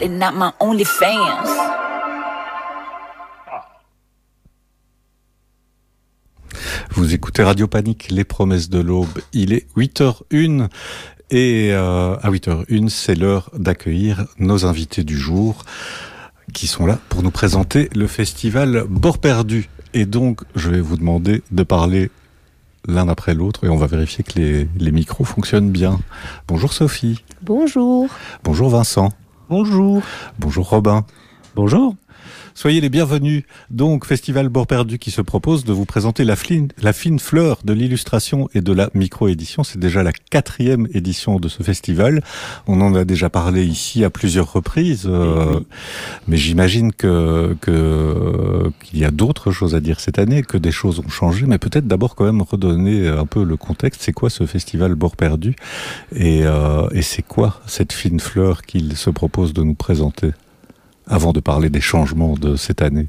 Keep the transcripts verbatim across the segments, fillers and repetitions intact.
They're not my only fans. Vous écoutez Radio Panique, les promesses de l'aube. Il est huit heures une et euh, à huit heures une, c'est l'heure d'accueillir nos invités du jour qui sont là pour nous présenter le festival Bord Perdu. Et donc, je vais vous demander de parler l'un après l'autre et on va vérifier que les, les micros fonctionnent bien. Bonjour Sophie. Bonjour. Bonjour Vincent. Bonjour. Bonjour Robin. Bonjour. Soyez les bienvenus. Donc, Festival Bord Perdu qui se propose de vous présenter la fine, la fine fleur de l'illustration et de la micro-édition. C'est déjà la quatrième édition de ce festival. On en a déjà parlé ici à plusieurs reprises. Euh, oui. Mais j'imagine que, que, qu'il y a d'autres choses à dire cette année, que des choses ont changé. Mais peut-être d'abord quand même redonner un peu le contexte. C'est quoi ce Festival Bord Perdu? Et, euh, et c'est quoi cette fine fleur qu'il se propose de nous présenter? Avant de parler des changements de cette année.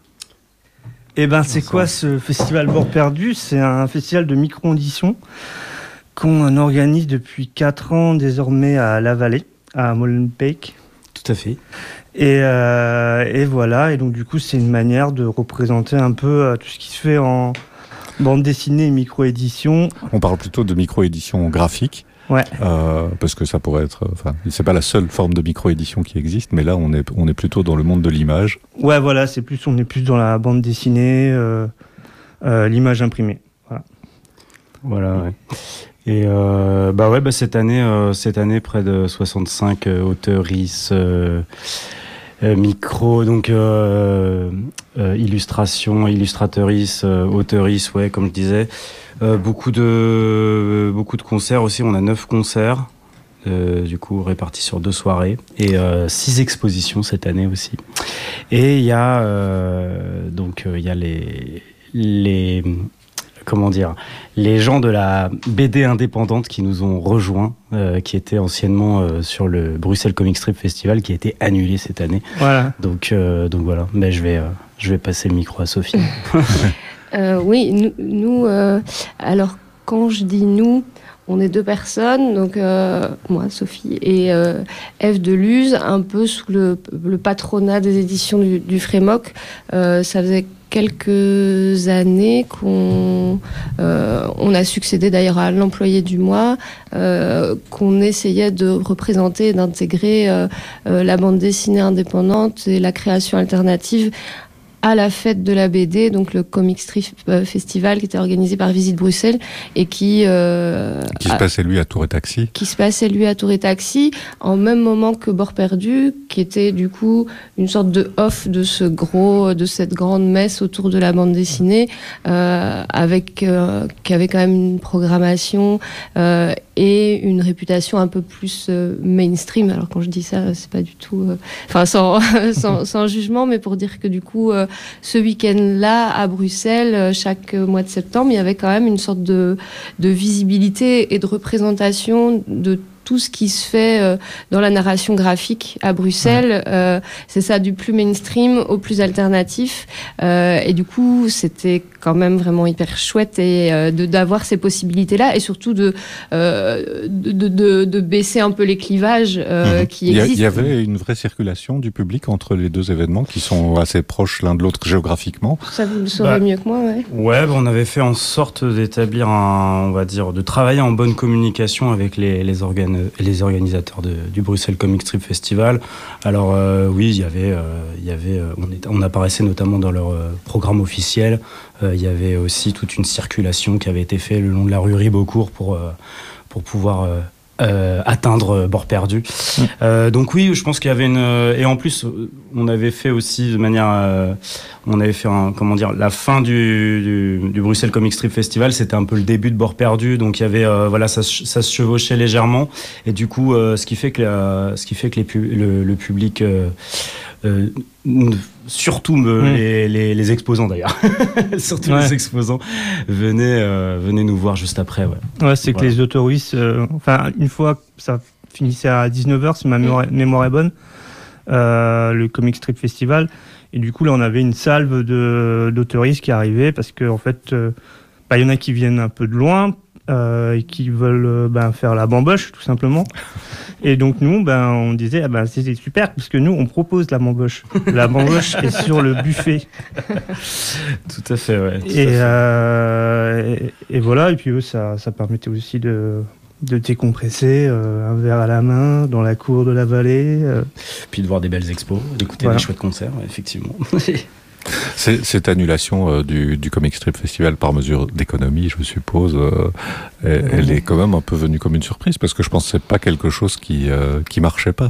Eh ben, c'est quoi ce festival Bord Perdu? C'est un festival de micro-audition qu'on organise depuis quatre ans désormais à La Vallée, à Molenbeek. Tout à fait. Et, euh, et voilà, et donc du coup, c'est une manière de représenter un peu euh, tout ce qui se fait en bande dessinée et micro-édition. On parle plutôt de micro-édition graphique. Ouais. Euh, parce que ça pourrait être, enfin, c'est pas la seule forme de micro-édition qui existe, mais là, on est, on est plutôt dans le monde de l'image. Ouais, voilà, c'est plus, on est plus dans la bande dessinée, euh, euh, l'image imprimée. Voilà. Voilà, ouais. Et euh, bah ouais, bah cette année, euh, cette année, près de soixante-cinq euh, auteuristes, euh, euh, micro, donc euh, euh, illustration, illustrateuristes, euh, auteuristes, ouais, comme je disais. Euh, beaucoup de euh, beaucoup de concerts aussi. On a neuf concerts, euh, du coup répartis sur deux soirées et euh, six expositions cette année aussi. Et il y a euh, donc il euh, y a les les comment dire les gens de la B D indépendante qui nous ont rejoints, euh, qui étaient anciennement euh, sur le Bruxelles Comic Strip Festival, qui a été annulé cette année. Voilà. Donc euh, donc voilà. Mais je vais euh, je vais passer le micro à Sophie. Euh, oui, nous, nous euh, alors quand je dis nous, on est deux personnes, donc euh, moi, Sophie, et euh, Ève Deluse, un peu sous le, le patronat des éditions du, du Frémoc. Euh, ça faisait quelques années qu'on euh, on a succédé d'ailleurs à l'employé du mois, euh, qu'on essayait de représenter et d'intégrer euh, euh, la bande dessinée indépendante et la création alternative à la fête de la B D, donc le Comic Strip Festival qui était organisé par Visite Bruxelles et qui euh, qui se passait lui à Tour et Taxi. Qui se passait lui à Tour et Taxi en même moment que Bord Perdu, qui était du coup une sorte de off de ce gros, de cette grande messe autour de la bande dessinée, euh, avec euh, qui avait quand même une programmation euh, et une réputation un peu plus euh, mainstream. Alors quand je dis ça, c'est pas du tout, enfin euh, sans, sans sans jugement, mais pour dire que du coup euh, ce week-end-là à Bruxelles, chaque mois de septembre, il y avait quand même une sorte de, de visibilité et de représentation de tout ce qui se fait euh, dans la narration graphique à Bruxelles. Ouais. Euh, c'est ça, du plus mainstream au plus alternatif. Euh, et du coup, c'était quand même vraiment hyper chouette et, euh, de, d'avoir ces possibilités-là et surtout de, euh, de, de, de, de baisser un peu les clivages euh, mmh. qui existent. Il y avait une vraie circulation du public entre les deux événements qui sont assez proches l'un de l'autre géographiquement. Ça, vous le saurez bah, mieux que moi, ouais. Ouais, bah, on avait fait en sorte d'établir un, on va dire, de travailler en bonne communication avec les, les organes les organisateurs de, du Bruxelles Comic Strip Festival. Alors euh, oui, il y avait, euh, il y avait, euh, on, est, on apparaissait notamment dans leur euh, programme officiel. Euh, il y avait aussi toute une circulation qui avait été faite le long de la rue Ribeaucourt pour euh, pour pouvoir euh, Euh, atteindre Bord Perdu. Mmh. Euh, donc oui, je pense qu'il y avait une euh, et en plus on avait fait aussi de manière, euh, on avait fait un, comment dire, la fin du, du, du Bruxelles Comic Strip Festival, c'était un peu le début de Bord Perdu, donc il y avait euh, voilà ça, ça se chevauchait légèrement et du coup euh, ce qui fait que la, ce qui fait que les pu- le, le public euh, euh, surtout me, mmh. les, les, les exposants d'ailleurs, surtout ouais. les exposants venaient, euh, venaient nous voir juste après. Ouais, ouais c'est voilà. Que les autoristes, euh, enfin une fois que ça finissait à dix-neuf heures, si ma mémoire, mmh. mémoire est bonne, euh, le Comic Strip Festival, et du coup là on avait une salve de, d'autoristes qui arrivaient parce que en fait, euh, bah, y en a qui viennent un peu de loin, euh, et qui veulent euh, ben, faire la bamboche, tout simplement. Et donc, nous, ben, on disait, ah ben, c'est super, parce que nous, on propose la bamboche. La bamboche est sur le buffet. Tout à fait, ouais. Et, euh, et, et voilà, et puis eux, ça, ça permettait aussi de, de décompresser, euh, un verre à la main, dans la cour de la vallée. Euh. Puis de voir des belles expos, d'écouter Voilà. des chouettes concerts, effectivement. C'est, cette annulation euh, du, du Comic Strip Festival par mesure d'économie, je suppose, euh, elle, elle est quand même un peu venue comme une surprise, parce que je pense que c'est pas quelque chose qui, euh, qui marchait pas.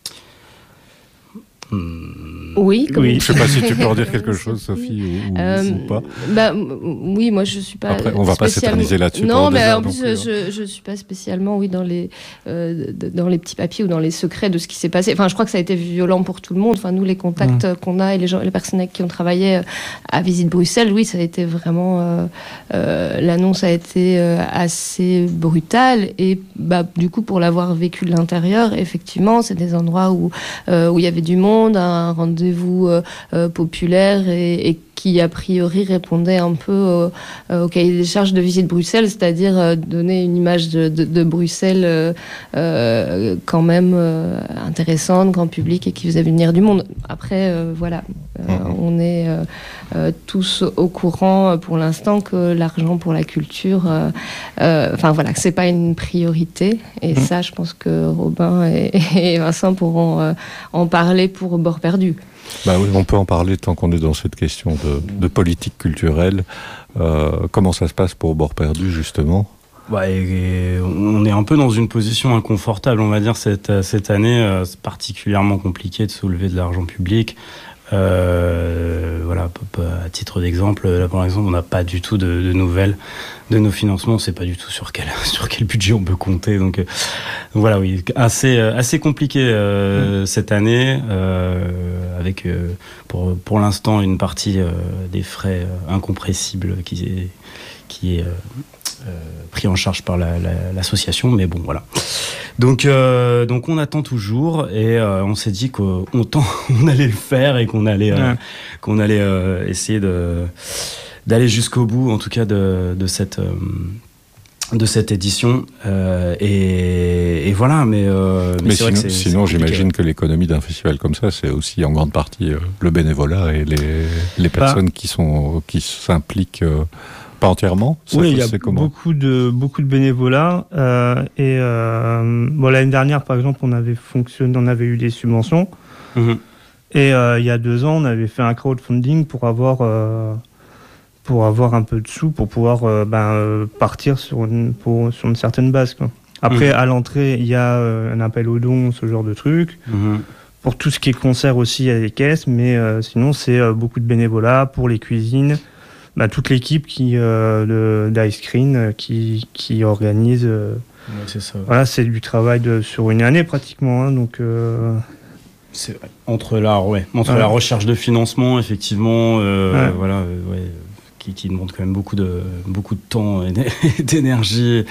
Oui, comme Oui. Je sais pas si tu peux en dire quelque chose, Sophie, ou, ou, Euh, ou pas. Bah, m- oui, moi je suis pas. Après, on va pas spécialement- s'éterniser là-dessus Non, pendant des mais heures en non plus, plus, hein. je, je suis pas spécialement, oui, dans les euh, d- dans les petits papiers ou dans les secrets de ce qui s'est passé. Enfin, je crois que ça a été violent pour tout le monde. Enfin, nous, les contacts mmh. qu'on a et les gens, les personnes avec qui on travaillait à Visite Bruxelles, oui, ça a été vraiment. Euh, euh, l'annonce a été euh, assez brutale et bah du coup, pour l'avoir vécu de l'intérieur, effectivement, c'est des endroits où euh, où il y avait du monde, un rendez-vous euh, euh, populaire et, et qui a priori répondait un peu au, au cahier des charges de Visite Bruxelles, c'est-à-dire euh, donner une image de, de, de Bruxelles euh, euh, quand même euh, intéressante, grand public et qui faisait venir du monde. Après, euh, voilà, euh, mmh. on est euh, euh, tous au courant pour l'instant que l'argent pour la culture, euh, euh, enfin voilà, que c'est pas une priorité. Et mmh. ça, je pense que Robin et, et Vincent pourront euh, en parler pour Bord Perdu. Bah oui, on peut en parler tant qu'on est dans cette question de, de politique culturelle. Euh, comment ça se passe pour Bord Perdu, justement ? Ouais, et, et on est un peu dans une position inconfortable, on va dire, cette, cette année. Euh, c'est particulièrement compliqué de soulever de l'argent public. Euh, voilà, à titre d'exemple, là pour exemple, on n'a pas du tout de, de nouvelles de nos financements, on ne sait pas du tout sur quel sur quel budget on peut compter. Donc, donc voilà, oui, assez assez compliqué euh, mmh. cette année, euh, avec euh, pour pour l'instant une partie euh, des frais euh, incompressibles qui est qui est euh, Euh, pris en charge par la, la, l'association, mais bon voilà. Donc euh, donc on attend toujours et euh, on s'est dit qu'on on allait le faire et qu'on allait euh, ouais. qu'on allait euh, essayer de d'aller jusqu'au bout, en tout cas de de cette euh, de cette édition euh, et, et voilà. Mais euh, mais, mais c'est sinon, vrai que c'est, sinon c'est j'imagine que l'économie d'un festival comme ça, c'est aussi en grande partie euh, le bénévolat et les les personnes bah. qui sont qui s'impliquent. Euh, Pas entièrement. Ça, oui, il y a beaucoup de beaucoup de bénévolat euh, et euh, bon, l'année dernière, par exemple, on avait fonctionné, on avait eu des subventions mmh. et euh, il y a deux ans, on avait fait un crowdfunding pour avoir euh, pour avoir un peu de sous pour pouvoir euh, ben, euh, partir sur une pour, sur une certaine base, quoi. Après, mmh. à l'entrée, il y a euh, un appel aux dons, ce genre de truc. Mmh. Pour tout ce qui est concert aussi, il y a des caisses, mais euh, sinon, c'est euh, beaucoup de bénévolat pour les cuisines. Bah, toute l'équipe qui euh, de d'Ice Screen euh, qui qui organise euh, ouais, c'est ça. Voilà, c'est du travail de sur une année pratiquement, hein, donc euh... c'est vrai. entre la ouais entre ouais. la recherche de financement effectivement euh, ouais. voilà euh, ouais qui qui demande quand même beaucoup de beaucoup de temps et d'énergie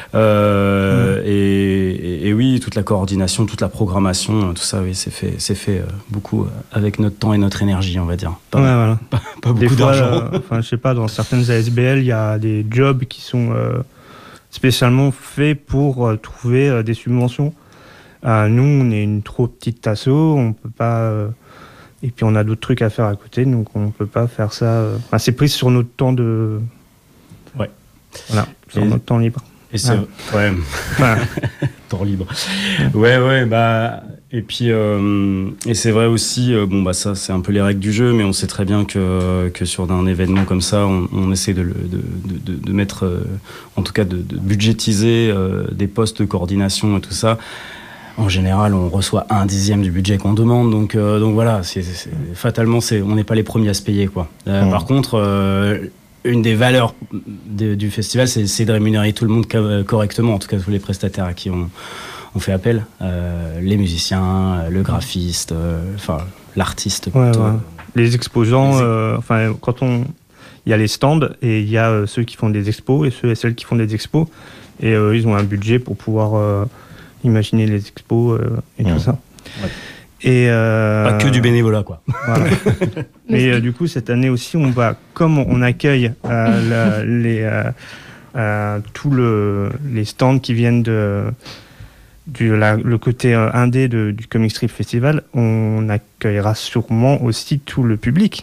euh, ouais. et, et et oui, toute la coordination, toute la programmation, tout ça, oui, c'est fait c'est fait euh, beaucoup avec notre temps et notre énergie, on va dire. Pas, ouais, voilà. pas, pas beaucoup des fois, d'argent. Euh, enfin, je sais pas, dans certaines A S B L, il y a des jobs qui sont euh, spécialement faits pour euh, trouver euh, des subventions. Euh, nous, on est une trop petite asso, on peut pas. Euh, et puis on a d'autres trucs à faire à côté, donc on peut pas faire ça. Euh, enfin, c'est pris sur notre temps de. Ouais. Voilà, sur et notre temps libre. Et c'est ah. ouais. Voilà. Temps libre. Ouais, ouais, bah. Et puis, euh, et c'est vrai aussi, euh, bon, bah, ça, c'est un peu les règles du jeu, mais on sait très bien que, que sur un événement comme ça, on, on essaie de, de, de, de mettre, euh, en tout cas, de, de budgétiser euh, des postes de coordination et tout ça. En général, on reçoit un dixième du budget qu'on demande, donc, euh, donc voilà, c'est, c'est, fatalement, c'est, on n'est pas les premiers à se payer, quoi. Euh, mmh. Par contre, euh, une des valeurs de, du festival, c'est, c'est de rémunérer tout le monde correctement, en tout cas tous les prestataires à qui on, on fait appel, euh, les musiciens, le graphiste, enfin euh, l'artiste. Ouais, ouais. Les exposants, les... Euh, enfin quand on, il y a les stands et il y a euh, ceux qui font des expos et ceux et celles qui font des expos et euh, ils ont un budget pour pouvoir euh, imaginer les expos euh, et mmh. tout ça. Ouais. Et euh, pas que du bénévolat, quoi. Voilà. Mais euh, du coup, cette année aussi, on va, comme on accueille euh, la, les, euh, euh, tous le, les stands qui viennent de, du la, le côté euh, indé de, du Comic Strip Festival, on accueillera sûrement aussi tout le public.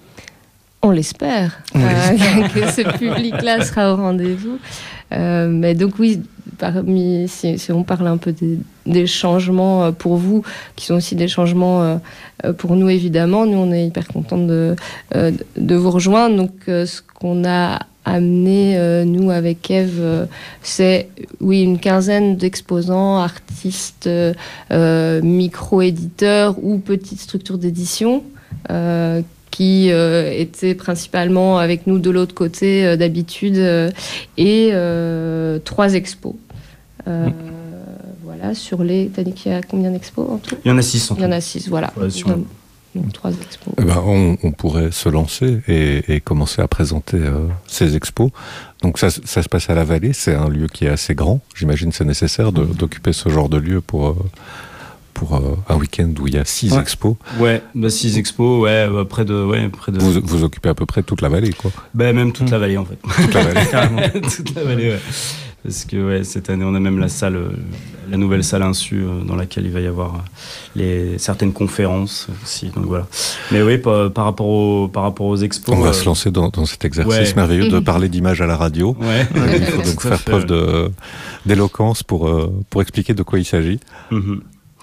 On l'espère, On euh, que ce public-là sera au rendez-vous. Euh, mais donc oui, parmi, si, si on parle un peu des, des changements pour vous, qui sont aussi des changements pour nous évidemment, nous on est hyper contents de, de vous rejoindre. Donc ce qu'on a amené, euh, nous, avec Eve, euh, c'est, oui, une quinzaine d'exposants, artistes, euh, micro-éditeurs ou petites structures d'édition, euh, qui euh, étaient principalement avec nous de l'autre côté euh, d'habitude, euh, et euh, trois expos. Euh, mmh. Voilà, sur les... T'as dit qu'il y a combien d'expos en tout ? Il y en a six en tout. Il y en a six, voilà. Ouais, sur... Donc, donc trois expos. Eh ben, on, on pourrait se lancer et, et commencer à présenter euh, ces expos. Donc ça, ça se passe à la Vallée, c'est un lieu qui est assez grand. J'imagine que c'est nécessaire de, d'occuper ce genre de lieu pour... Euh, pour euh, un week-end où il y a six ouais. expos. Ouais, bah six expos, ouais, bah, près de, ouais, près de. Vous, vous occupez à peu près toute la vallée, quoi. Bah même toute mmh. la vallée en fait. Toute la vallée, carrément. Toute la vallée, ouais. Parce que ouais, cette année, on a même la salle, euh, la nouvelle salle Insu, euh, dans laquelle il va y avoir euh, les certaines conférences aussi. Donc voilà. Mais oui, par, par rapport aux, par rapport aux expos. On va euh, se lancer dans, dans cet exercice ouais. merveilleux de parler d'image à la radio. Ouais. Il faut donc faire fait, preuve ouais. de d'éloquence pour euh, pour expliquer de quoi il s'agit. Mmh.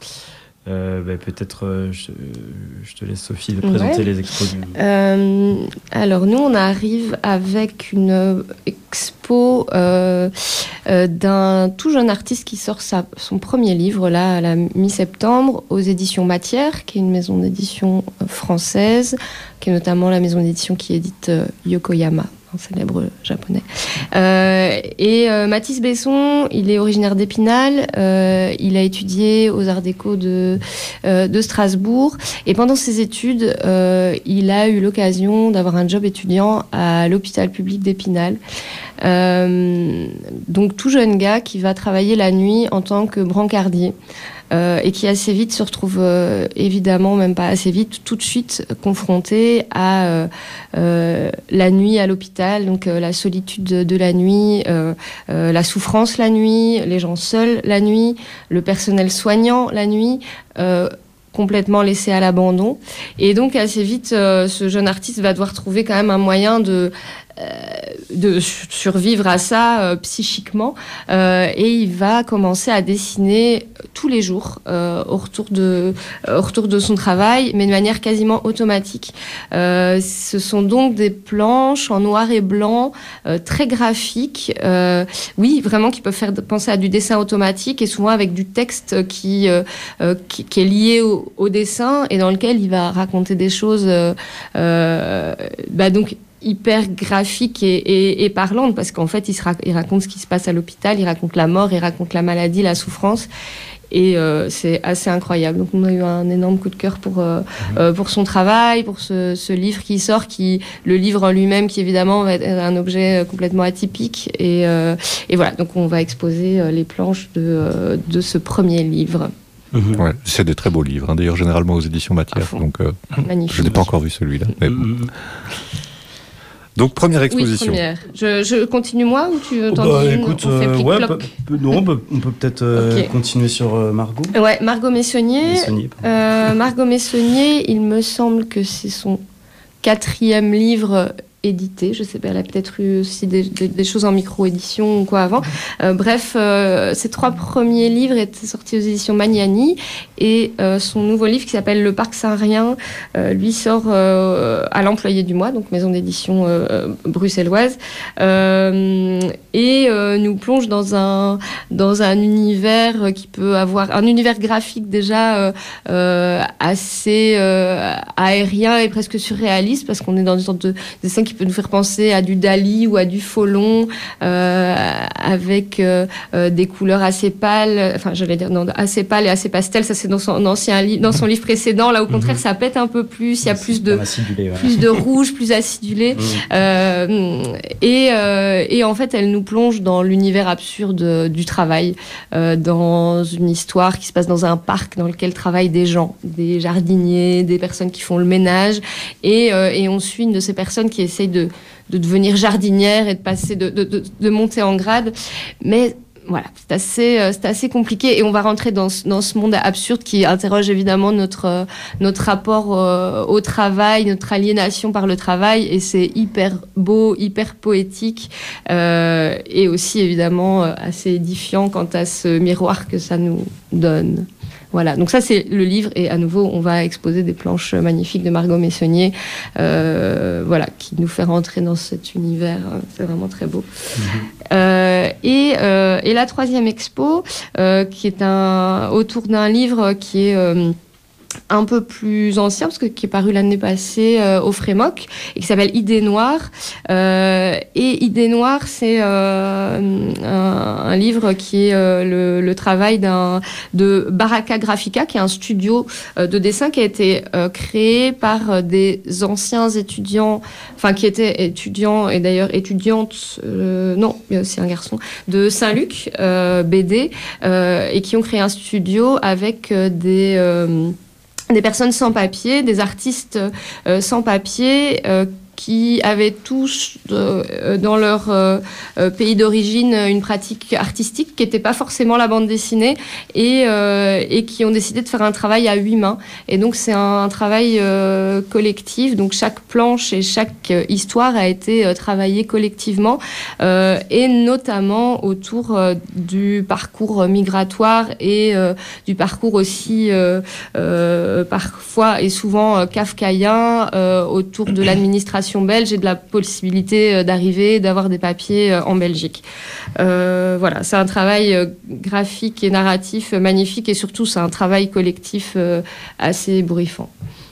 Euh, bah, peut-être euh, je, je te laisse Sophie de présenter ouais. les expos du... euh, alors nous on arrive avec une expo euh, euh, d'un tout jeune artiste qui sort sa, son premier livre là à la mi-septembre aux éditions Matière, qui est une maison d'édition française, qui est notamment la maison d'édition qui édite euh, Yokoyama, un célèbre japonais. Euh, et euh, Mathis Besson, il est originaire d'Épinal, euh, il a étudié aux Arts Déco de, euh, de Strasbourg, et pendant ses études, euh, il a eu l'occasion d'avoir un job étudiant à l'hôpital public d'Épinal. Euh, donc tout jeune gars qui va travailler la nuit en tant que brancardier. Euh, et qui assez vite se retrouve euh, évidemment, même pas assez vite, tout de suite confronté à euh, euh, la nuit à l'hôpital, donc euh, la solitude de, de la nuit, euh, euh, la souffrance la nuit, les gens seuls la nuit, le personnel soignant la nuit, euh, complètement laissé à l'abandon. Et donc assez vite, euh, ce jeune artiste va devoir trouver quand même un moyen de Euh, de survivre à ça euh, psychiquement, euh, et il va commencer à dessiner tous les jours euh, au retour de euh, au retour de son travail, mais de manière quasiment automatique. Euh, ce sont donc des planches en noir et blanc euh, très graphiques, euh, oui, vraiment qui peuvent faire penser à du dessin automatique, et souvent avec du texte qui euh, euh, qui, qui est lié au, au dessin, et dans lequel il va raconter des choses euh, euh, bah donc hyper graphique et, et, et parlante, parce qu'en fait il, se ra- il raconte ce qui se passe à l'hôpital, il raconte la mort, il raconte la maladie, la souffrance, et euh, c'est assez incroyable. Donc on a eu un énorme coup de cœur pour euh, mmh. euh, pour son travail, pour ce, ce livre qui sort, qui le livre en lui-même qui évidemment va être un objet complètement atypique, et, euh, et voilà, donc on va exposer les planches de, de ce premier livre. Mmh. Ouais, c'est des très beaux livres, hein, d'ailleurs généralement aux éditions Matière, donc euh, je n'ai pas encore vu celui-là, mais bon. Mmh. Donc première exposition. Oui, première. Je, je continue moi ou tu t'en bah, dis une, écoute, on fait euh, ouais, peu, peu, non, on peut, on peut peut-être euh, okay. continuer sur euh, Margot. Ouais, Margot Messonnier. Messonnier euh, Margot Messonnier, il me semble que c'est son quatrième livre édité. Je sais pas, elle a peut-être eu aussi des, des, des choses en micro-édition ou quoi avant. Euh, bref, euh, ses trois premiers livres étaient sortis aux éditions Magnani, et euh, son nouveau livre qui s'appelle Le Parc Saint-Rien, euh, lui sort euh, à l'employé du mois, donc maison d'édition euh, bruxelloise, euh, et euh, nous plonge dans un dans un univers qui peut avoir un univers graphique déjà euh, euh, assez euh, aérien et presque surréaliste, parce qu'on est dans une sorte de dessin qui peut nous faire penser à du Dali ou à du Folon, euh, avec euh, euh, des couleurs assez pâles, enfin j'allais dire non, assez pâles et assez pastel. Ça c'est dans son ancien li- dans son livre précédent. Là au contraire, mm-hmm. ça pète un peu plus. Il y a plus de acidulé, ouais. plus de rouge, plus acidulé. Mm. Euh, et euh, et en fait, elle nous plonge dans l'univers absurde du travail, euh, dans une histoire qui se passe dans un parc dans lequel travaillent des gens, des jardiniers, des personnes qui font le ménage, et euh, et on suit une de ces personnes qui essaie essaye de, de devenir jardinière et de passer, de, de, de, de monter en grade. Mais voilà, c'est assez, c'est assez compliqué et on va rentrer dans ce, dans ce monde absurde qui interroge évidemment notre, notre rapport euh, au travail, notre aliénation par le travail, et c'est hyper beau, hyper poétique euh, et aussi évidemment assez édifiant quant à ce miroir que ça nous donne. Voilà, donc ça c'est le livre, et à nouveau on va exposer des planches magnifiques de Margot Messonnier, euh, voilà, qui nous fait rentrer dans cet univers, c'est vraiment très beau. Mmh. Euh, et, euh, et la troisième expo, euh, qui est un, autour d'un livre qui est euh, un peu plus ancien, parce que qui est paru l'année passée euh, au Frémoc, et qui s'appelle Idées Noires. Euh, et Idées Noires, c'est euh, un, un livre qui est euh, le, le travail d'un, de Baraka Graphica, qui est un studio euh, de dessin qui a été euh, créé par euh, des anciens étudiants, enfin qui étaient étudiants, et d'ailleurs étudiantes, euh, non, il y a aussi un garçon, de Saint-Luc, euh, B D, euh, et qui ont créé un studio avec euh, des... Euh, des personnes sans papier, des artistes euh, sans papier euh, qui avaient tous euh, dans leur euh, euh, pays d'origine une pratique artistique qui n'était pas forcément la bande dessinée, et, euh, et qui ont décidé de faire un travail à huit mains. Et donc c'est un, un travail euh, collectif, donc chaque planche et chaque euh, histoire a été euh, travaillée collectivement, euh, et notamment autour euh, du parcours migratoire et euh, du parcours aussi euh, euh, parfois et souvent euh, kafkaïen euh, autour de l'administration belge et de la possibilité d'arriver, d'avoir des papiers en Belgique. Euh, voilà, c'est un travail graphique et narratif magnifique, et surtout c'est un travail collectif assez ébouriffant.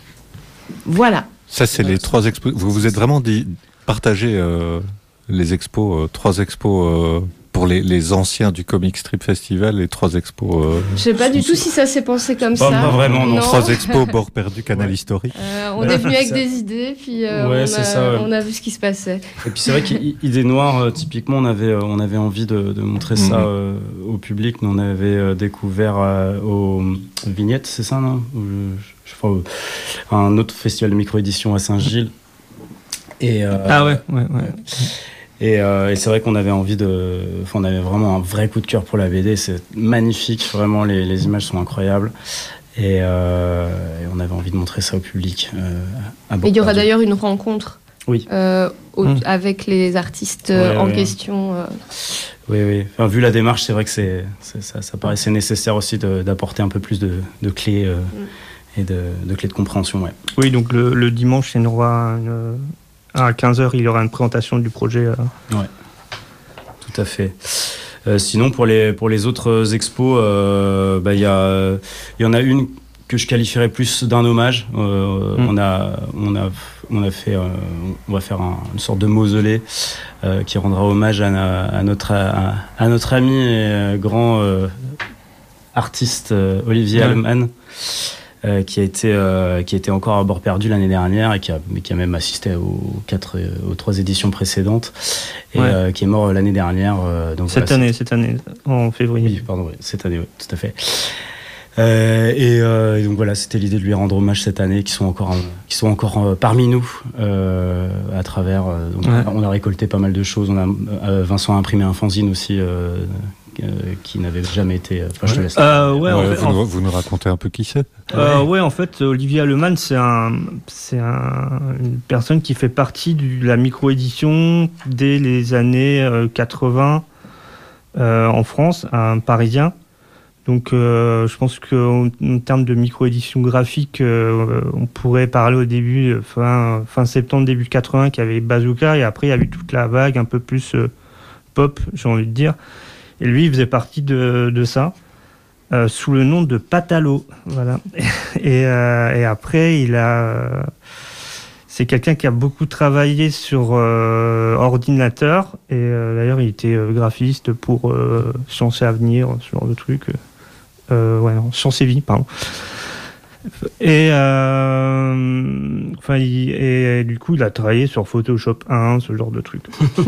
Voilà. Ça, c'est les trois expos. Vous vous êtes vraiment dit partager euh, les expos, euh, trois expos euh, pour les, les anciens du Comic Strip Festival, les trois expos. Euh, Je sais pas du tout si ça s'est pensé comme pas, ça. Pas vraiment, non. non. Trois expos, bord perdu, canal ouais. historique. Euh, on est venu avec ça. des idées, puis euh, ouais, on, a, ça, ouais. on a vu ce qui se passait. Et puis c'est vrai qu'Idées Noires, euh, typiquement, on avait, euh, on avait envie de, de montrer mmh. ça euh, au public. Nous, on avait euh, découvert euh, aux Vignettes, c'est ça, non je, je, je crois, euh, un autre festival de micro-édition à Saint-Gilles. Et, euh, ah ouais, ouais, ouais. Et, euh, et c'est vrai qu'on avait envie de... Enfin, on avait vraiment un vrai coup de cœur pour la B D. C'est magnifique, vraiment, les, les images sont incroyables. Et, euh, et on avait envie de montrer ça au public. Euh, à et il y aura d'ailleurs une rencontre oui. euh, au, mmh. avec les artistes ouais, en ouais. question. Euh... Oui, oui. Enfin, vu la démarche, c'est vrai que c'est, c'est, ça, ça paraissait nécessaire aussi de, d'apporter un peu plus de, de clés euh, mmh. et de, de clés de compréhension. Ouais. Oui, donc le, le dimanche, il y aura une... à quinze heures, il y aura une présentation du projet. Euh... Ouais, tout à fait. Euh, sinon, pour les, pour les autres expos, euh, bah, y a, y en a une que je qualifierais plus d'un hommage. Euh, mmh. on, a, on, a, on, a fait, euh, on va faire un, une sorte de mausolée euh, qui rendra hommage à, à, notre, à, à notre ami et grand euh, artiste euh, Olivier mmh. Allemann. Euh, qui a été euh, qui a été encore à bord perdu l'année dernière, et qui a mais qui a même assisté aux quatre euh, aux trois éditions précédentes, et ouais. euh, qui est mort l'année dernière. Euh, donc cette voilà, année, cette année en février. Oui, pardon, oui, cette année, oui, tout à fait. Euh, et, euh, et donc voilà, c'était l'idée de lui rendre hommage cette année, qui sont encore qui sont encore euh, parmi nous euh, à travers. Euh, donc ouais. On a récolté pas mal de choses. On a euh, Vincent a imprimé un fanzine aussi. Euh, Euh, qui n'avait jamais été. Enfin, je te laisse. Euh, ouais, ouais, fait, vous, en... nous, vous nous racontez un peu qui c'est. Euh, ouais, en fait, Olivier Allemann, c'est un, c'est un, une personne qui fait partie de la micro-édition dès les années euh, quatre-vingts euh, en France, un Parisien. Donc, euh, je pense qu'en en termes de micro-édition graphique, euh, on pourrait parler au début, fin, fin septembre, début quatre-vingts, qu'il y avait Bazooka, et après, il y a eu toute la vague un peu plus euh, pop, j'ai envie de dire. Et lui, il faisait partie de, de ça, euh, sous le nom de Patalo. Voilà. Et, euh, et après, il a... Euh, c'est quelqu'un qui a beaucoup travaillé sur euh, ordinateur. Et euh, d'ailleurs, il était euh, graphiste pour euh, Sciences et Avenir, ce genre de truc. Euh, ouais, non, Sciences et Vie, pardon. Et, euh, enfin, il, et, et du coup, il a travaillé sur Photoshop un, ce genre de truc.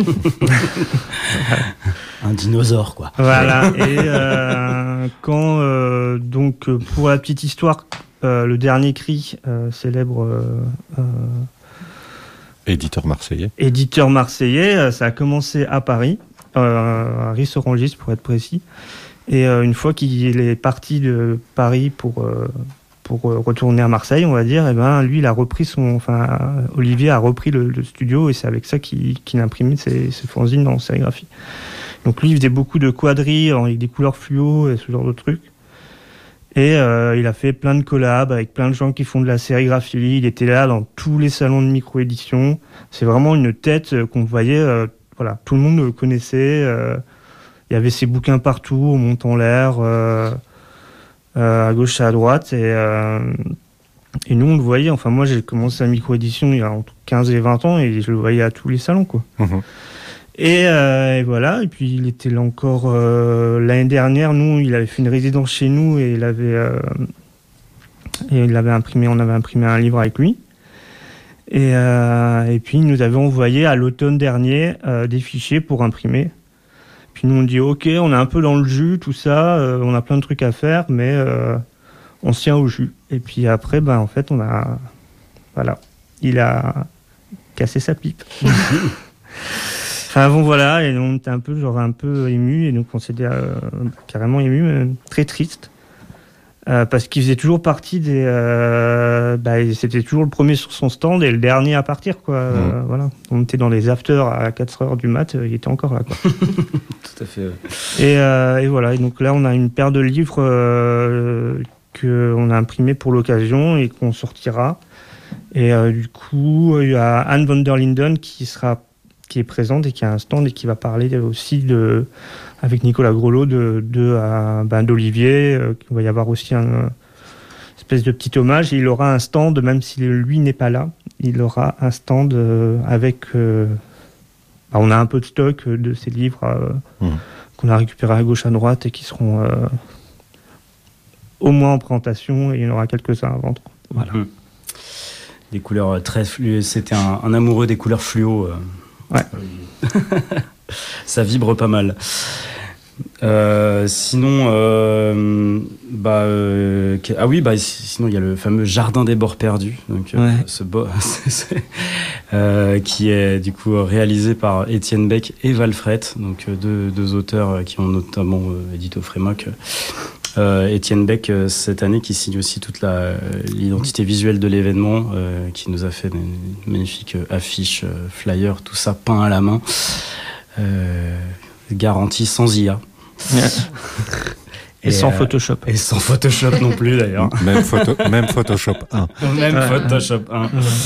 Un dinosaure, quoi. Voilà. Et euh, quand, euh, donc, pour la petite histoire, euh, le dernier cri, euh, célèbre euh, Éditeur marseillais. Éditeur marseillais, ça a commencé à Paris, euh, à Ris-Orangis pour être précis. Et euh, une fois qu'il est parti de Paris pour, euh, pour retourner à Marseille, on va dire, et ben, lui, il a repris son... Enfin, Olivier a repris le, le studio et c'est avec ça qu'il, qu'il imprimait ses, ses fanzines en sérigraphie. Donc lui, il faisait beaucoup de quadrilles avec des couleurs fluo et ce genre de trucs. Et euh, il a fait plein de collabs avec plein de gens qui font de la sérigraphie. Il était là dans tous les salons de micro-édition. C'est vraiment une tête qu'on voyait... Euh, voilà, tout le monde le connaissait. Euh, il y avait ses bouquins partout, au monte en l'air, euh, euh, à gauche et à droite. Et, euh, et nous, on le voyait. Enfin, moi, j'ai commencé la micro-édition il y a entre quinze et vingt ans et je le voyais à tous les salons, quoi. Mmh. Et, euh, et voilà, et puis il était là encore euh, l'année dernière. Nous, il avait fait une résidence chez nous et il avait, euh, et il avait imprimé, on avait imprimé un livre avec lui. Et, euh, et puis il nous avait envoyé à l'automne dernier euh, des fichiers pour imprimer. Puis nous on dit ok, on est un peu dans le jus, tout ça, euh, on a plein de trucs à faire, mais euh, on se tient au jus. Et puis après, ben en fait, on a, voilà, il a cassé sa pipe. Enfin bon voilà, et on était un peu genre un peu ému et donc on s'était euh, carrément ému, mais très triste euh, parce qu'il faisait toujours partie des, euh, bah, c'était toujours le premier sur son stand et le dernier à partir quoi. Mmh. Euh, voilà, on était dans les afters à quatre heures du mat, il était encore là quoi. Tout à fait. Ouais. Et, euh, et voilà, et donc là on a une paire de livres euh, que on a imprimé pour l'occasion et qu'on sortira. Et euh, du coup il y a Anne van der Linden qui sera qui est présente et qui a un stand et qui va parler aussi de, avec Nicolas Grelot de, de, euh, ben d'Olivier. Euh, il va y avoir aussi un euh, espèce de petit hommage. Et il aura un stand, même si lui n'est pas là, il aura un stand euh, avec... Euh, ben on a un peu de stock de ces livres euh, mmh. qu'on a récupérés à gauche, à droite et qui seront euh, au moins en présentation et il y en aura quelques-uns à vendre. Voilà. Mmh. Des couleurs très fluo. C'était un, un amoureux des couleurs fluo. Euh. Ouais. Ça vibre pas mal. Euh, sinon, euh, bah, euh, ah oui, bah, sinon il y a le fameux Jardin des bords perdus, donc ouais. euh, ce bo- euh, qui est du coup réalisé par Étienne Beck et Valfret, donc deux, deux auteurs qui ont notamment euh, édité au Frémoc. Euh, Étienne Beck euh, cette année qui signe aussi toute la, l'identité visuelle de l'événement, euh, qui nous a fait une magnifique affiche, euh, flyer, tout ça peint à la main, euh, garantie sans I A. Yeah. Et, et sans euh, Photoshop. Et sans Photoshop non plus d'ailleurs. Même, photo, même Photoshop un. Même ouais, Photoshop un. Ouais.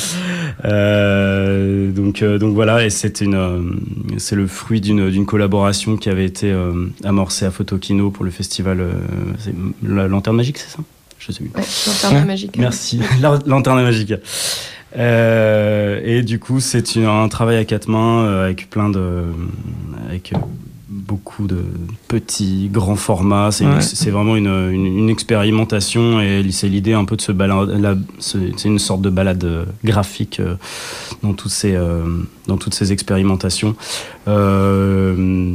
Euh, donc, euh, donc voilà, et c'est, une, euh, c'est le fruit d'une, d'une collaboration qui avait été euh, amorcée à Photokino pour le festival euh, c'est la Lanterne Magique, c'est ça ? Je sais plus. Ouais, Lanterne ouais. Magique. Merci, la Lanterne Magique. Euh, et du coup, c'est une, un travail à quatre mains euh, avec plein de... Avec, euh, beaucoup de petits, grands formats. C'est, ouais. une, c'est vraiment une, une, une expérimentation et c'est l'idée un peu de se balade. La, c'est une sorte de balade graphique euh, dans, tous ces, euh, dans toutes ces expérimentations. Euh,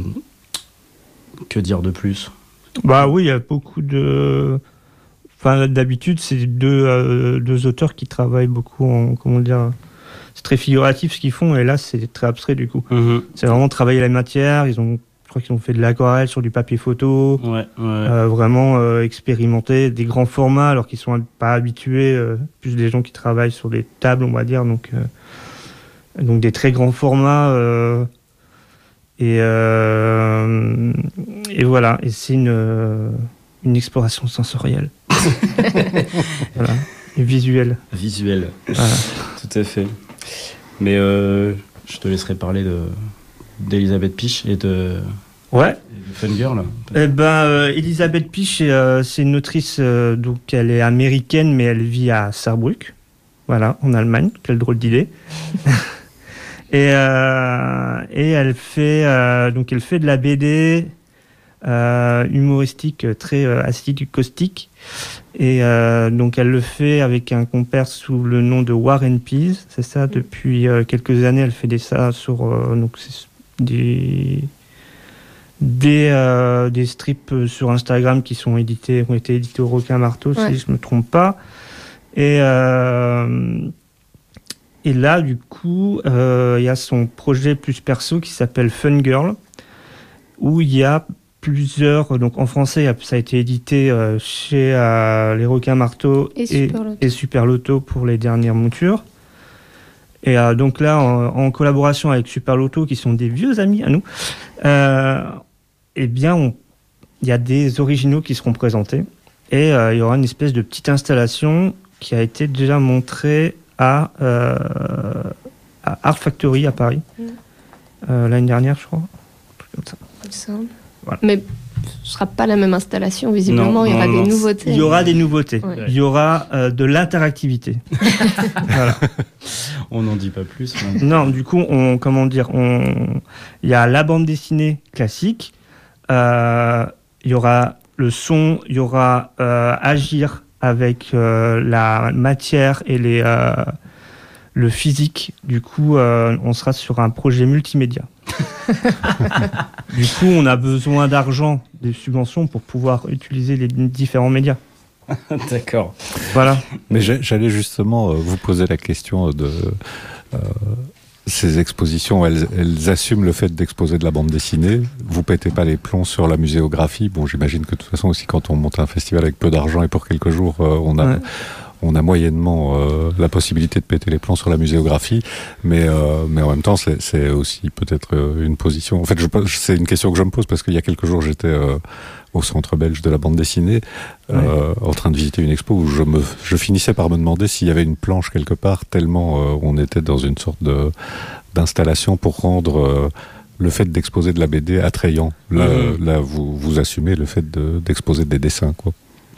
que dire de plus ? Bah oui, il y a beaucoup de... Enfin, d'habitude, c'est deux, euh, deux auteurs qui travaillent beaucoup en... Comment dire ? C'est très figuratif ce qu'ils font et là, c'est très abstrait du coup. Mm-hmm. C'est vraiment travailler la matière. Ils ont... Je crois qu'ils ont fait de l'aquarelle sur du papier photo, ouais, ouais. Euh, vraiment euh, expérimenter des grands formats alors qu'ils sont pas habitués, euh, plus des gens qui travaillent sur des tables, on va dire, donc euh, donc des très grands formats euh, et euh, et voilà, et c'est une euh, une exploration sensorielle, voilà, et visuelle. Visuelle, voilà. Tout à fait. Mais euh, je te laisserai parler de d'Elisabeth Piche et de, ouais. et de Fungirl. Eh ben, euh, Elisabeth Piche, euh, c'est une autrice, euh, donc elle est américaine, mais elle vit à Saarbrück, voilà, en Allemagne. Quelle drôle d'idée. et, euh, et elle fait, euh, donc elle fait de la B D euh, humoristique très euh, acide, caustique. Et euh, donc elle le fait avec un compère sous le nom de War and Peace, c'est ça, depuis euh, quelques années. Elle fait des ça sur euh, donc c'est des des euh, des strips sur Instagram qui sont édités ont été édités au Requin Marteau, ouais. Si je me trompe pas. Et euh, et là, du coup, euh, il y a son projet plus perso qui s'appelle Fun Girl, où il y a plusieurs... Donc en français, ça a été édité euh, chez euh, Les Requins Marteaux Et et, Super Loto. et Super Loto pour les dernières montures. Et euh, donc là, en, en collaboration avec Super Loto, qui sont des vieux amis à nous, euh, eh bien, on- il y a des originaux qui seront présentés. Et euh, il y aura une espèce de petite installation qui a été déjà montrée à, euh, à Art Factory à Paris, Mm. euh, l'année dernière, je crois. Un truc comme ça. il me semble. Voilà. Mais ce sera pas la même installation, visiblement. Non, il y aura non, des non. nouveautés. Il y aura des nouveautés. Ouais. Il y aura euh, de l'interactivité. Voilà. On n'en dit pas plus. mais- Non, du coup, on, comment dire, on, il y a la bande dessinée classique, euh, il y aura le son, il y aura euh, agir avec euh, la matière et les, euh, le physique. Du coup, euh, on sera sur un projet multimédia. Du coup, on a besoin d'argent, des subventions pour pouvoir utiliser les différents médias. D'accord. Voilà. Mais j'ai- j'allais justement euh, vous poser la question de euh, ces expositions. Elles, elles assument le fait d'exposer de la bande dessinée. Vous pétez pas les plombs sur la muséographie. Bon, j'imagine que de toute façon aussi, quand on monte un festival avec peu d'argent et pour quelques jours, euh, on a Ouais. on a moyennement euh, la possibilité de péter les plombs sur la muséographie, mais euh, mais en même temps, c'est c'est aussi peut-être euh, une position. En fait, je, c'est une question que je me pose parce qu'il y a quelques jours, j'étais euh, au Centre belge de la bande dessinée, euh, en train de visiter une expo où je me, je finissais par me demander s'il y avait une planche quelque part, tellement euh, on était dans une sorte de d'installation pour rendre euh, le fait d'exposer de la B D attrayant. Là, Mhm. là, vous vous assumez le fait de, d'exposer des dessins, quoi.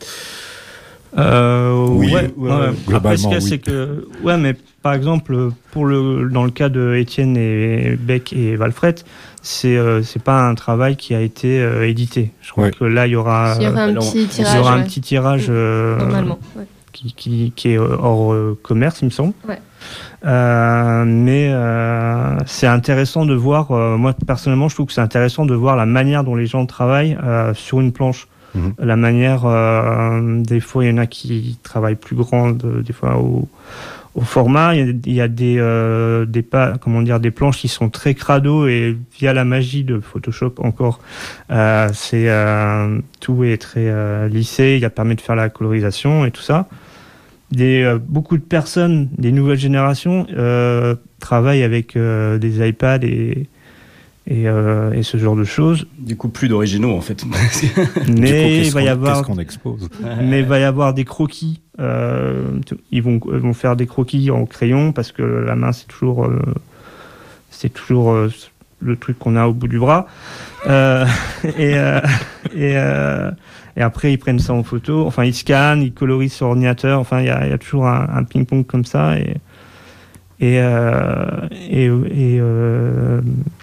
Euh, Oui, ouais, ouais, ouais. ouais. Après, Globalement, ce qu'il y a, oui. c'est que, ouais, mais par exemple, pour le, dans le cas de Étienne et Beck et Valfret, c'est euh, c'est pas un travail qui a été euh, édité. Je crois Ouais. que là, il y aura, Il y aura un alors, petit il tirage. y aura un ouais, petit tirage euh, Normalement. ouais. qui, qui, qui est hors euh, commerce, il me semble. Ouais. Euh, mais euh, c'est intéressant de voir. Euh, moi, personnellement, je trouve que c'est intéressant de voir la manière dont les gens travaillent euh, sur une planche. Mhm. La manière, euh, des fois, il y en a qui travaillent plus grande, des fois au, au format. Il y a, il y a des, euh, des pas, comment dire, des planches qui sont très crado et via la magie de Photoshop encore, euh, c'est euh, tout est très euh, lissé. Il a permis de faire la colorisation et tout ça. Des, euh, beaucoup de personnes, des nouvelles générations, euh, travaillent avec euh, des iPads et et, euh, et ce genre de choses. Du coup, plus d'originaux en fait. Du coup, Mais il qu'est-ce va y qu'on- avoir qu'est-ce qu'on expose? mais il va y avoir des croquis. Euh, ils vont ils vont faire des croquis en crayon parce que la main c'est toujours euh, c'est toujours euh, le truc qu'on a au bout du bras. Euh, et euh, et, euh, et après ils prennent ça en photo. Enfin ils scannent, ils colorisent sur ordinateur. Enfin il y a, il y a toujours un, un ping-pong comme ça et et euh, et, et euh,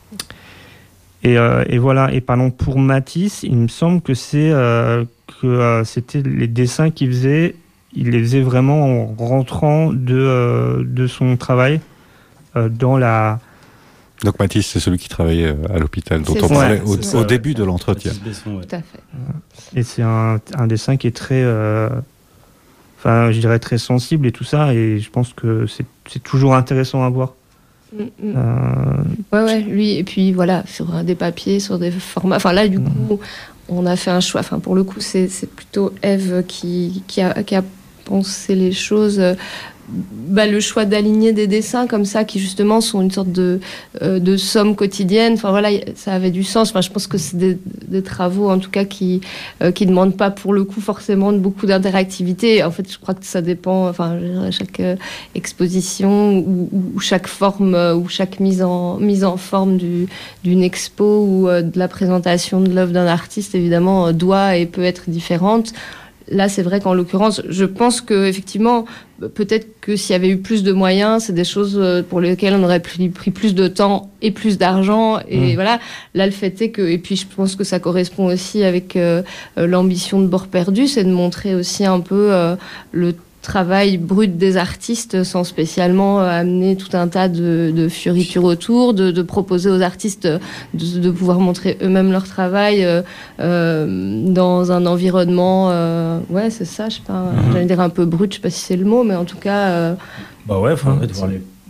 Et, euh, et voilà. Et parlons pour Matisse, il me semble que c'est euh, que euh, c'était les dessins qu'il faisait, il les faisait vraiment en rentrant de euh, de son travail euh, dans la. Donc Mathis, c'est celui qui travaillait euh, à l'hôpital, dont C'est on ça, parlait ouais, au, c'est ça, au ouais. début de l'entretien. Mathis Besson, ouais. Tout à fait. Et c'est un, un dessin qui est très, euh, enfin, je dirais très sensible et tout ça. Et je pense que c'est c'est toujours intéressant à voir. Mm, mm. Euh, Ouais, ouais, lui, et puis voilà, sur euh, des papiers, sur des formats. Enfin, là, du coup, on a fait un choix. Enfin, pour le coup, c'est c'est plutôt Eve qui, qui, a, qui a pensé les choses. Euh, Bah, le choix d'aligner des dessins comme ça, qui justement sont une sorte de, euh, de somme quotidienne. Enfin, voilà, y- ça avait du sens. Enfin, je pense que c'est des, des travaux, en tout cas, qui euh, qui demandent pas, pour le coup, forcément de beaucoup d'interactivité. En fait, je crois que ça dépend. Enfin, je dirais, chaque euh, exposition ou, ou- ou chaque forme euh, ou chaque mise en mise en forme du, d'une expo ou euh, de la présentation de l'œuvre d'un artiste, évidemment, euh, doit et peut être différente. Là, c'est vrai qu'en l'occurrence, je pense que effectivement, peut-être que s'il y avait eu plus de moyens, c'est des choses euh, pour lesquelles on aurait pris, pris plus de temps et plus d'argent. Et Mmh. voilà, là, le fait est que, et puis je pense que ça correspond aussi avec euh, euh, l'ambition de Bord Perdu, c'est de montrer aussi un peu euh, le travail brut des artistes sans spécialement euh, amener tout un tas de, de fioritures autour, de, de proposer aux artistes de, de pouvoir montrer eux-mêmes leur travail euh, euh, dans un environnement, euh, ouais, c'est ça, je sais pas, Mhm. j'allais dire un peu brut, je sais pas si c'est le mot, mais en tout cas, euh, Bah ouais, enfin, en fait, voir les,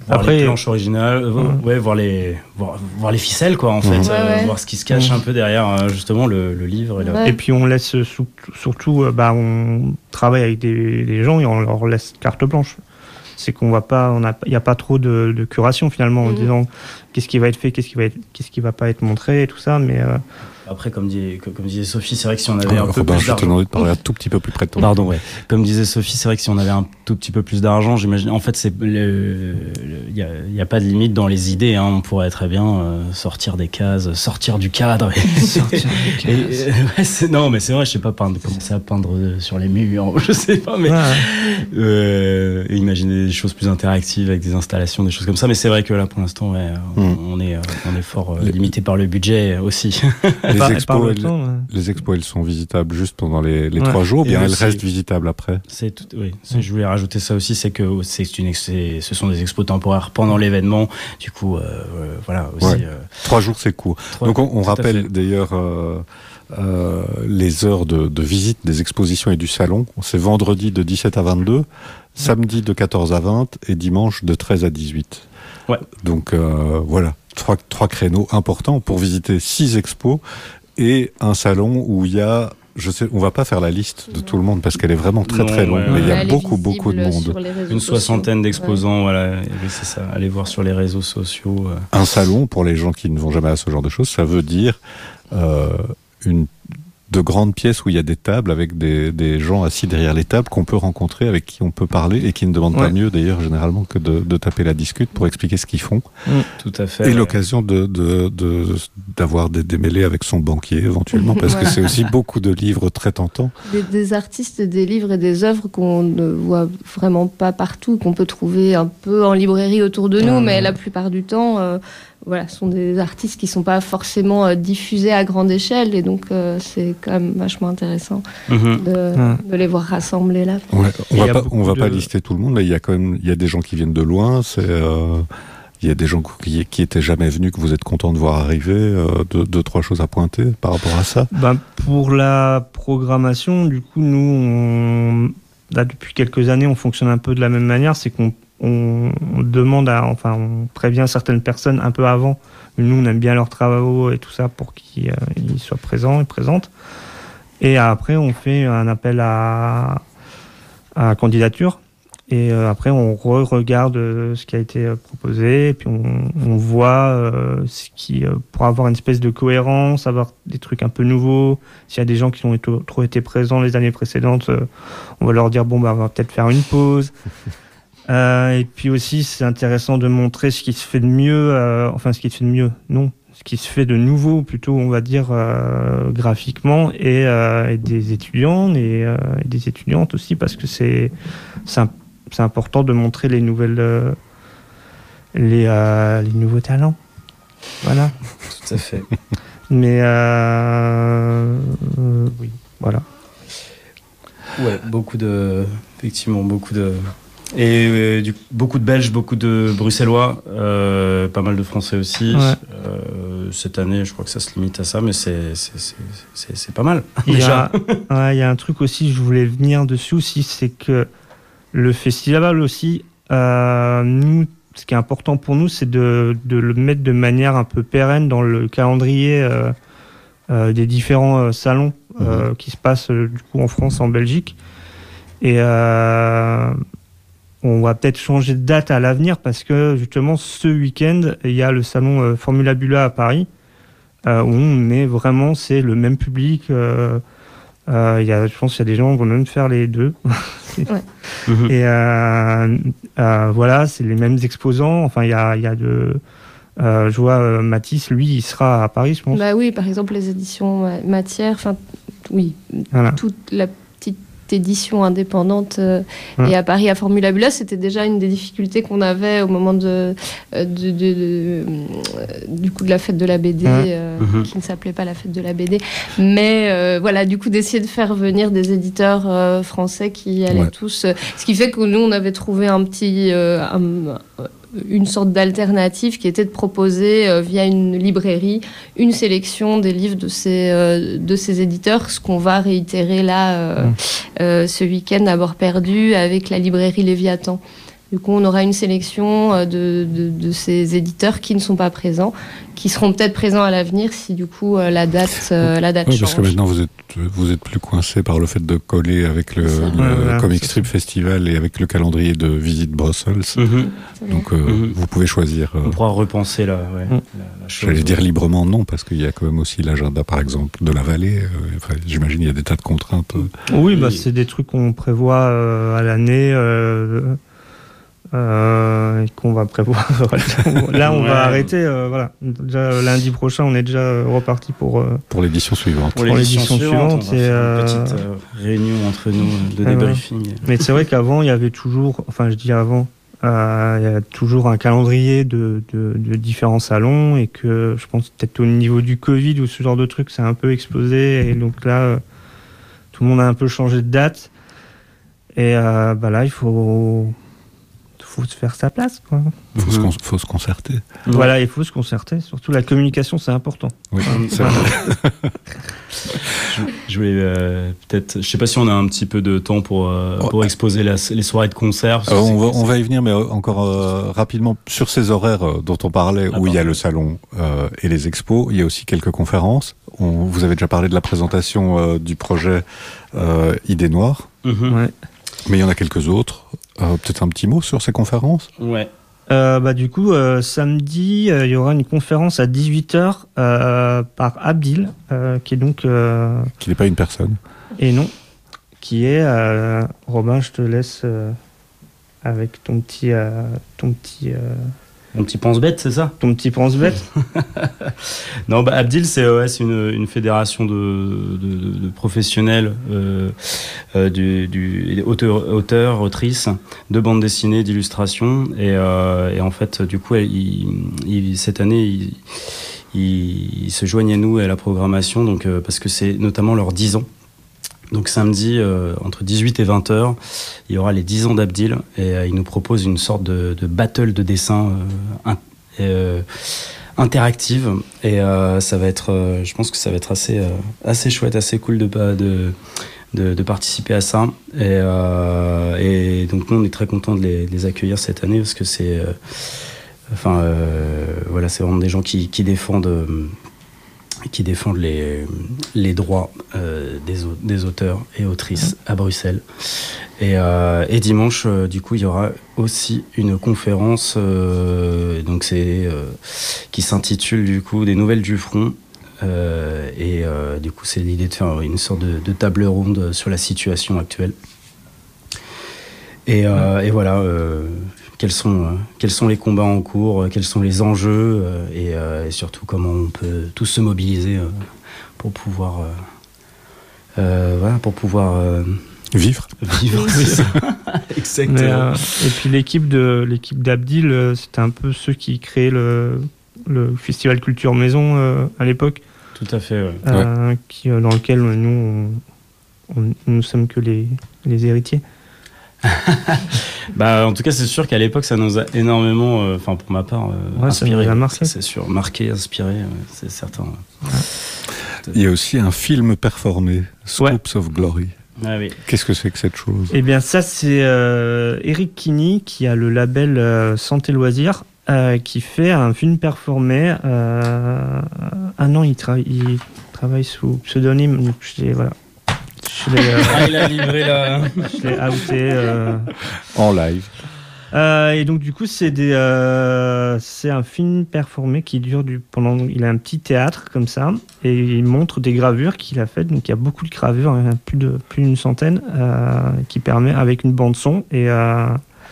voir Après, les planches originales, euh, ouais. ouais, voir les, voir, voir les ficelles, quoi, en fait, Ouais, euh, ouais. voir ce qui se cache Mmh. un peu derrière, euh, justement, le, le livre. Et, le... Ouais. Et puis on laisse sou- surtout, euh, bah, on travaille avec des, des gens et on leur laisse carte blanche. C'est qu'on va pas, on a, il n'y a pas trop de, de curation finalement en Mhm. disant qu'est-ce qui va être fait, qu'est-ce qui va être, qu'est-ce qui va pas être montré et tout ça. Mais euh, Après, comme, dit, comme, comme disait Sophie, c'est vrai que si on avait Ah, un peu Robin, plus je vais te d'argent... demander de parler un tout petit peu plus près de ton Pardon, ouais. Comme disait Sophie, c'est vrai que si on avait un tout petit peu plus d'argent, j'imagine. En fait, c'est le, il y a, y a pas de limite dans les idées. Hein. On pourrait très bien euh, sortir des cases, sortir du cadre. Et, sortir du cadre. Et, euh, ouais, c'est, non, mais c'est vrai. Je sais pas peindre, commencer à peindre sur les murs. Je sais pas, mais ouais. euh, et imaginer des choses plus interactives avec des installations, des choses comme ça. Mais c'est vrai que là, pour l'instant, ouais, on, Mm. on est, on est fort euh, Les- limité par le budget aussi. Les Par- par expos, le elles, temps, ouais. les expos, elles sont visitables juste pendant les, les Ouais. trois jours, ou bien Et elles aussi- restent visitables après. C'est tout, oui. C'est, je voulais rajouter ça aussi, c'est que c'est une, ex- c'est, ce sont des expos temporaires pendant l'événement. Du coup, euh, euh, voilà aussi. Ouais. euh, Trois jours, c'est court. trois- Donc on, on tout à rappelle fait. d'ailleurs euh, euh, les heures de, de visite des expositions et du salon. C'est vendredi de dix-sept à vingt-deux, samedi de quatorze à vingt et dimanche de treize à dix-huit. Ouais. Donc euh, voilà, trois, trois créneaux importants pour visiter six expos et un salon où il y a, je sais, on va pas faire la liste de tout le monde parce qu'elle est vraiment très Non, très longue, ouais, mais il y a Elle est beaucoup beaucoup de visible monde. sur les réseaux Une sociaux. soixantaine d'exposants, voilà. Et oui, c'est ça. Allez voir sur les réseaux sociaux. euh. Un salon, pour les gens qui ne vont jamais à ce genre de choses, ça veut dire euh, une de grandes pièces où il y a des tables avec des, des gens assis derrière les tables qu'on peut rencontrer, avec qui on peut parler et qui ne demandent pas Ouais. mieux d'ailleurs généralement que de, de taper la discute pour expliquer ce qu'ils font. Tout à fait. Et ouais. l'occasion de, de, de, d'avoir des démêlés avec son banquier éventuellement, parce que Voilà. c'est aussi beaucoup de livres très tentants. Des, des artistes, des livres et des œuvres qu'on ne voit vraiment pas partout, qu'on peut trouver un peu en librairie autour de nous, Mmh. mais la plupart du temps, euh, voilà, ce sont des artistes qui ne sont pas forcément euh, diffusés à grande échelle, et donc euh, c'est quand même vachement intéressant Mhm. de, Mmh. de les voir rassemblés là. Ouais, on Et va il y a pas, beaucoup on va de- pas lister tout le monde, mais il y a quand même, il y a des gens qui viennent de loin, c'est, euh, il y a des gens qui, qui étaient jamais venus, que vous êtes content de voir arriver, euh, deux, deux, trois choses à pointer par rapport à ça. Ben, pour la programmation, du coup, nous, on, là, depuis quelques années, on fonctionne un peu de la même manière, c'est qu'on on, on demande à, enfin, on prévient certaines personnes un peu avant. Nous, on aime bien leurs travaux et tout ça pour qu'ils euh, ils soient présents et présentes. Et après, on fait un appel à, à candidature. Et euh, après, on re-regarde euh, ce qui a été euh, proposé, et puis on, on voit euh, ce qui, euh, pour avoir une espèce de cohérence, avoir des trucs un peu nouveaux. S'il y a des gens qui ont été, trop été présents les années précédentes, euh, on va leur dire bon, bah, on va peut-être faire une pause. Euh, et puis aussi, c'est intéressant de montrer ce qui se fait de mieux, euh, enfin ce qui se fait de mieux, non, ce qui se fait de nouveau plutôt, on va dire, euh, graphiquement, et, euh, et des étudiants et, euh, et des étudiantes aussi, parce que c'est c'est un c'est important de montrer les nouvelles, euh, les, euh, les nouveaux talents. Voilà. Tout à fait. Mais euh, euh, oui, voilà. Ouais, beaucoup de, effectivement, beaucoup de, et euh, du, beaucoup de Belges, beaucoup de Bruxellois, euh, pas mal de Français aussi. Ouais. Euh, cette année, je crois que ça se limite à ça, mais c'est c'est c'est c'est, c'est pas mal. Il y, Déjà. a, ouais, il y a un truc aussi, je voulais venir dessus aussi, c'est que le festival aussi, euh, nous, ce qui est important pour nous, c'est de, de le mettre de manière un peu pérenne dans le calendrier euh, euh, des différents euh, salons euh, Mhm. qui se passent euh, du coup en France, en Belgique. Et euh, on va peut-être changer de date à l'avenir parce que justement ce week-end, il y a le salon euh, Formula Bula à Paris euh, où on met vraiment, c'est le même public. Euh, euh, il y a, je pense qu'il y a des gens qui vont même faire les deux. Mhm. Et euh, euh, voilà, c'est les mêmes exposants. Enfin, il y a, il y a de. Euh, je vois euh, Mathis, lui, il sera à Paris, je pense. Bah oui, par exemple les éditions euh, matières, enfin oui, Voilà. toute la petite édition indépendante euh, Ouais. et à Paris à Formula Bula, c'était déjà une des difficultés qu'on avait au moment de, euh, de, de- de- euh, du coup de la fête de la B D, Ouais. euh, Mhm. qui ne s'appelait pas la fête de la B D, mais euh, voilà, du coup d'essayer de faire venir des éditeurs euh, français qui allaient Ouais. tous, euh, ce qui fait que nous on avait trouvé un petit euh, un- une sorte d'alternative qui était de proposer euh, via une librairie une sélection des livres de ces, euh, de ces éditeurs, ce qu'on va réitérer là euh, Mmh. euh, ce week-end à Bord Perdu avec la librairie Léviathan. Du coup, on aura une sélection de, de, de ces éditeurs qui ne sont pas présents, qui seront peut-être présents à l'avenir si du coup la date, euh, la date oui, change. parce que maintenant vous êtes vous êtes plus coincé par le fait de coller avec le, le ouais, ouais, Comic Strip Festival et avec le calendrier de Visite Brussels. Mm-hmm. Donc euh, mm-hmm. vous pouvez choisir. Euh, on pourra repenser la, ouais, mm. la, la chose. J'allais dire librement non, parce qu'il y a quand même aussi l'agenda, par exemple, de la vallée. Euh, enfin, j'imagine il y a des tas de contraintes. Euh. Oui, bah c'est des trucs qu'on prévoit euh, à l'année. Euh, Euh, et qu'on va prévoir. Là, on ouais. va arrêter. Euh, voilà. Déjà, lundi prochain, on est déjà reparti pour euh, pour l'édition suivante. Pour l'édition suivante, on va faire euh... une petite euh, réunion entre nous de débriefing. Ouais. Mais c'est vrai qu'avant, il y avait toujours. Enfin, je dis avant. Euh, il y a toujours un calendrier de, de, de différents salons et que je pense peut-être au niveau du Covid ou ce genre de truc, c'est un peu explosé et donc là, euh, tout le monde a un peu changé de date et euh, bah là, il faut faut se faire sa place, quoi. Il faut, mmh. faut se concerter. Voilà, il faut se concerter. Surtout la communication, c'est important. Oui, c'est vrai. je, je voulais euh, peut-être... Je sais pas si on a un petit peu de temps pour, euh, pour oh. exposer la, les soirées de concert. Euh, on, va, on va y venir, mais encore euh, rapidement, sur ces horaires euh, dont on parlait, ah, où il y a le salon euh, et les expos, il y a aussi quelques conférences. On, vous avez déjà parlé de la présentation euh, du projet euh, Idées Noires. Mmh. Ouais. Mais il y en a quelques autres. Euh, peut-être un petit mot sur ces conférences ? Ouais. Euh, bah, du coup, euh, samedi, il euh, y aura une conférence à dix-huit heures euh, par Abdil, euh, qui est donc... Euh, qui n'est pas une personne. Et non. Qui est... Euh, Robin, je te laisse euh, avec ton petit... Euh, ton petit euh, Mon petit pense-bête, c'est ça ? Ton petit pense-bête. Non, bah, Abdil, c'est, ouais, c'est une, une fédération de, de, de professionnels, euh, euh, du, du, auteurs, auteurs, autrices, de bande dessinée, d'illustration. Et, euh, et en fait, du coup, il, il, cette année, ils il, il se joignent à nous et à la programmation, donc, euh, parce que c'est notamment leurs dix ans. Donc samedi, euh, entre dix-huit et vingt heures, il y aura les dix ans d'Abdil et euh, il nous propose une sorte de, de battle de dessin euh, in, euh, interactive et euh, ça va être, euh, je pense que ça va être assez, euh, assez chouette, assez cool de, de, de, de participer à ça. Et, euh, et donc nous, on est très contents de les, de les accueillir cette année parce que c'est, euh, enfin, euh, voilà, c'est vraiment des gens qui, qui défendent. Euh, qui défendent les, les droits euh, des, des auteurs et autrices à Bruxelles. Et, euh, et dimanche, euh, du coup, il y aura aussi une conférence euh, donc c'est, euh, qui s'intitule du coup « Des nouvelles du front ». Euh, et euh, du coup, c'est l'idée de faire une sorte de, de table ronde sur la situation actuelle. Et, euh, et voilà... Euh, Quels sont, euh, quels sont les combats en cours, euh, quels sont les enjeux euh, et, euh, et surtout comment on peut tous se mobiliser euh, pour pouvoir, euh, euh, voilà, pour pouvoir euh, vivre. Vivre, c'est ça. Exactement. Mais, euh, et puis l'équipe de l'équipe d'Abdil, euh, c'était un peu ceux qui créaient le, le festival Culture Maison euh, à l'époque. Tout à fait. Ouais. Euh, ouais. Qui, dans lequel nous, on, on, nous sommes que les, les héritiers. Bah, en tout cas, c'est sûr qu'à l'époque, ça nous a énormément, enfin, euh, pour ma part, euh, ouais, inspiré. Ça nous a marqué. C'est sûr, marqué, inspiré, ouais, c'est certain. Ouais. Il y a aussi un film performé, Scoops ouais. of Glory. Ah, oui. Qu'est-ce que c'est que cette chose ? Eh bien, ça, c'est euh, Eric Kinney qui a le label euh, Santé Loisirs, euh, qui fait un film performé. Euh, ah non, il, tra- il travaille sous pseudonyme. Donc je l'ai, voilà. Je l'ai, euh, ah, il a livré là. Je l'ai outé. Euh, en live. Euh, et donc du coup c'est des euh, c'est un film performé qui dure du pendant il a un petit théâtre comme ça et il montre des gravures qu'il a faites, donc il y a beaucoup de gravures, il y en a plus de plus d'une centaine euh, qui permet avec une bande son et euh,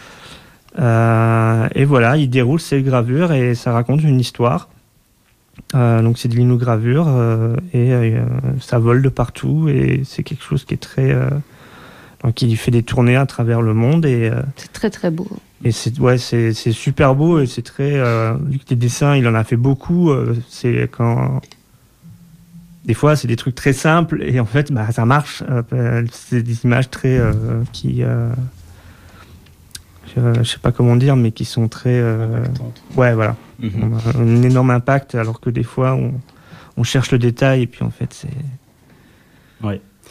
euh, et voilà, il déroule ces gravures et ça raconte une histoire. Euh, donc c'est de l'inogravure euh, et euh, ça vole de partout et c'est quelque chose qui est très euh, donc il fait des tournées à travers le monde et euh, c'est très très beau. Et c'est ouais c'est c'est super beau et c'est très euh, vu que les dessins il en a fait beaucoup euh, c'est quand des fois c'est des trucs très simples et en fait bah ça marche euh, c'est des images très euh, qui euh, je, je sais pas comment dire mais qui sont très euh, ouais voilà mm-hmm. on a un énorme impact alors que des fois on on cherche le détail et puis en fait c'est ouais.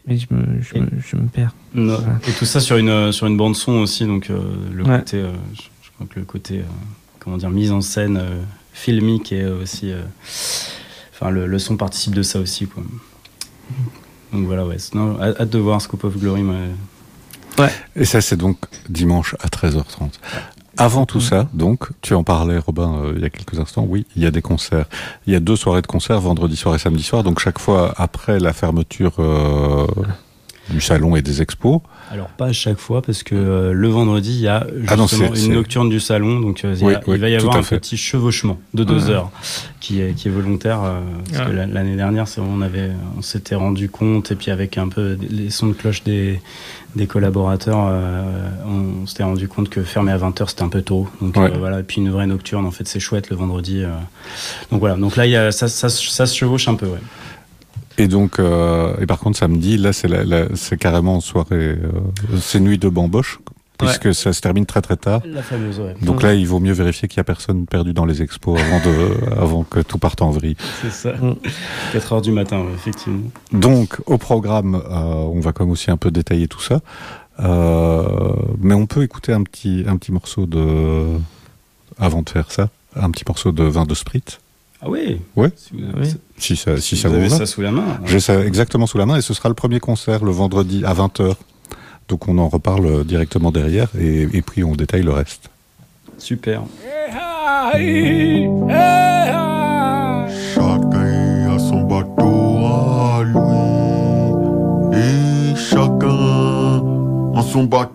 Mais je me, je Et- me, je me perds. Non. Voilà. Et tout ça sur une, sur une bande son aussi, donc euh, le Ouais. côté, euh, je, je crois que le côté, euh, comment dire, mise en scène, euh, filmique et aussi, euh, enfin le, le son participe de ça aussi, quoi. Donc voilà, ouais. Non, hâte de voir Scope of Glory. Mais... Et ça, c'est donc dimanche à treize heures trente. Avant tout ça, donc, tu en parlais, Robin, euh, il y a quelques instants, oui, il y a des concerts. Il y a deux soirées de concerts, vendredi soir et samedi soir, donc chaque fois après la fermeture euh, du salon et des expos. Alors pas à chaque fois, parce que euh, le vendredi, il y a justement Ah non, c'est- une c'est- nocturne du salon, donc euh, il, y a- Oui, il oui, va y tout avoir à un fait. petit chevauchement de deux Ouais. heures qui est, qui est volontaire, euh, parce Ouais. que la- l'année dernière, c'est, on, avait, on s'était rendu compte, et puis avec un peu les sons de cloche des, des collaborateurs, euh, on, s'était rendu compte que fermer à vingt heures, c'était un peu tôt. Donc Ouais. euh, voilà, et puis une vraie nocturne, en fait, c'est chouette le vendredi. euh. Donc voilà, donc là, il y a, ça, ça, ça se chevauche un peu, ouais. Et donc, euh, et par contre, samedi, là, c'est, la, la- c'est carrément en soirée, euh, c'est nuit de bamboche, puisque ça se termine très très tard. La fameuse, ouais. Donc là, il vaut mieux vérifier qu'il n'y a personne perdu dans les expos avant, de, avant que tout parte en vrille. C'est ça. Mm. quatre heures du matin, ouais, effectivement. Donc, au programme, euh, on va comme aussi un peu détailler tout ça. Euh, mais on peut écouter un petit, un petit morceau de... Avant de faire ça, un petit morceau de vin de Sprit. Ah oui. Ouais. Si vous, Oui. Si ça, si si ça vous vous avez va. ça sous la main. J'ai ça exactement sous la main et ce sera le premier concert le vendredi à vingt heures. Donc on en reparle directement derrière et, et puis on détaille le reste. Super. Chacun a son bateau à lui et chacun a son bateau